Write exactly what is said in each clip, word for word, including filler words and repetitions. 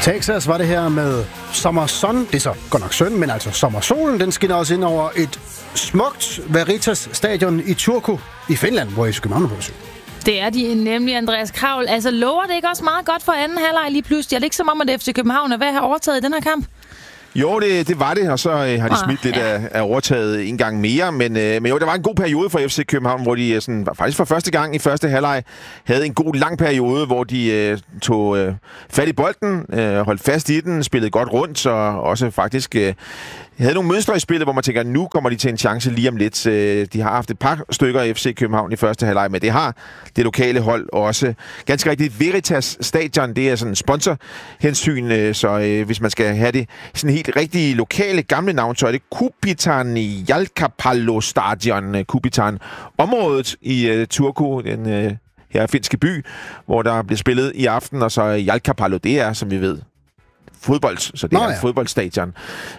Texas var det her med Summer Sun. Det er så godt nok synd, men altså sommersolen, den skinner også ind over et smukt Veritas stadion i Turku i Finland, hvor I skal København på besøg. Det er de nemlig, Andreas Kravl. Altså, lover det ikke også meget godt for anden halvleg lige pludselig? Er det ikke som om, at F C København er ved at have overtaget i den her kamp? Jo, det, det var det, og så øh, har de smidt ah, lidt ja. af, af overtaget en gang mere. Men, øh, men jo, der var en god periode for F C København, hvor de sådan, faktisk for første gang i første halvleg havde en god lang periode, hvor de øh, tog øh, fat i bolden, øh, holdt fast i den, spillede godt rundt, og også faktisk øh, havde nogle mønstre i spillet, hvor man tænker, nu kommer de til en chance lige om lidt. De har haft et par stykker i F C København i første halvleg, men det har det lokale hold også. Ganske rigtigt, Veritas Stadion, det er sådan en sponsorhensyn, så hvis man skal have det sådan helt rigtige lokale gamle navn, så er det Kupitan Jalkapallo Stadion. Kupitan, området i Turku, den her finske by, hvor der bliver spillet i aften, og så Jalkapallo, det er, som vi ved, fodbold, så det Nå, er ja. en fodboldstadion.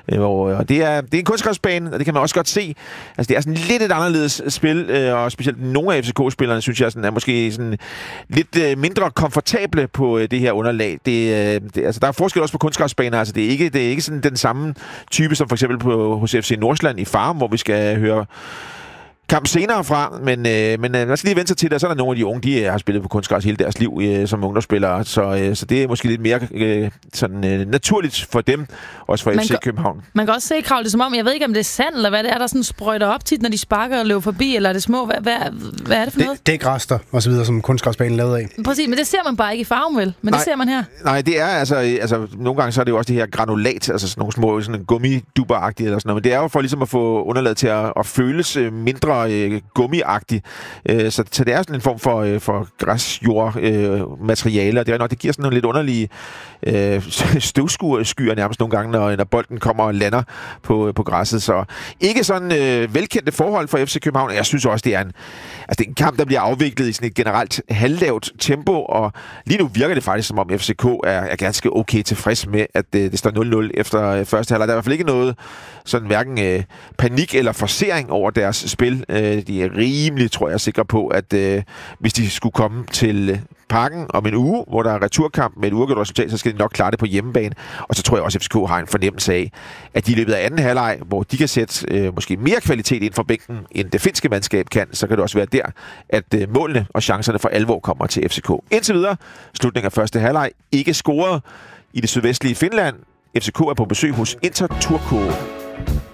Og det er, det er en kunstgræsbane, og det kan man også godt se. Altså, det er sådan lidt et anderledes spil, og specielt nogle af F C K-spillerne, synes jeg, sådan, er måske sådan lidt mindre komfortable på det her underlag. Det, det, altså, der er forskel også på kunstgræsbaner. Altså, det er ikke, det er ikke sådan den samme type, som for eksempel på, hos F C Nordsjælland i Farum, hvor vi skal høre kamp senere fra, men, øh, men lad os lige vente sig til det. Så er der nogle af de unge, de har spillet på kunstgræs hele deres liv øh, som ungdomsspillere, så, øh, så det er måske lidt mere øh, sådan, øh, naturligt for dem, også for man F C København. Man kan også se, Kravl, det som om, jeg ved ikke, om det er sand, eller hvad det er, der sådan sprøjter op tit, når de sparker og løber forbi, eller er det små? Hvad, hvad, hvad er det for det, noget? Dækrester og så videre, som kunstgræsbanen lavet af. Præcis, men det ser man bare ikke i Farum, vel? Men nej, det ser man her. Nej, det er altså, altså, nogle gange så er det jo også det her granulat, altså sådan nogle små sådan gummiduberagtige eller sådan noget, men det er jo for ligesom at få underlaget til at, at føles mindre øh, gummi agtig. Øh, så, så det er sådan en form for, øh, for græsjordmateriale, øh, og det er nok, det giver sådan nogle lidt underlige øh, støvskyer nærmest nogle gange, når, når bolden kommer og lander på, på græsset. Så ikke sådan øh, velkendte forhold for F C København. Jeg synes også, det er en, altså, det er en kamp, der bliver afviklet i sådan et generelt halvlavt tempo, og lige nu virker det faktisk, som om F C K er, er ganske okay tilfreds med, at øh, det står nul nul efter øh, første halvleg. Der er i hvert fald ikke noget sådan hverken øh, panik eller forcering over deres spil. Øh, de er rimelig, tror jeg, sikre på, at øh, hvis de skulle komme til Parken om en uge, hvor der er returkamp med et uafgjort resultat, så skal de nok klare det på hjemmebane. Og så tror jeg også, at F C K har en fornemmelse af, at de i løbet af anden halvleg, hvor de kan sætte øh, måske mere kvalitet ind for bænken, end det finske mandskab kan, så kan det også være der, at øh, målene og chancerne for alvor kommer til F C K. Indtil videre, slutningen af første halvleg, ikke scoret i det sydvestlige Finland. F C K er på besøg hos Inter Turku.